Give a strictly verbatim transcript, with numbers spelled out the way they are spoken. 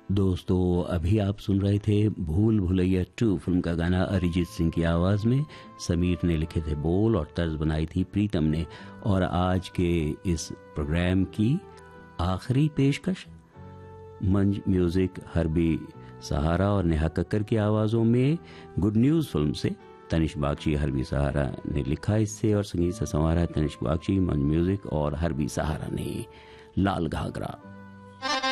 दोस्तों, अभी आप सुन रहे थे भूल भुलैया टू फिल्म का गाना अरिजीत सिंह की आवाज़ में। समीर ने लिखे थे बोल और तर्ज बनाई थी प्रीतम ने। और आज के इस प्रोग्राम की आखिरी पेशकश मंज म्यूजिक हरबी सहारा और नेहा कक्कर की आवाज़ों में गुड न्यूज़ फिल्म से तनिष्क बागची हरबी सहारा ने लिखा इससे और संगीत से संवारा तनिष्क बागची, मंज म्यूजिक और हरबी सहारा ने। लाल घाघरा।